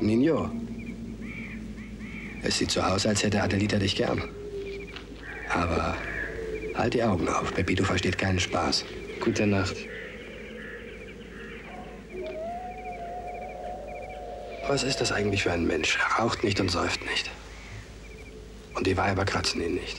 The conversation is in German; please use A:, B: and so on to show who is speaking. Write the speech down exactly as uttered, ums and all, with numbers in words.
A: Nino. Es sieht so aus, als hätte Adelita dich gern. Aber halt die Augen auf. Pepito versteht keinen Spaß.
B: Gute Nacht.
A: Was ist das eigentlich für ein Mensch? Er raucht nicht und säuft nicht. Und die Weiber kratzen ihn nicht.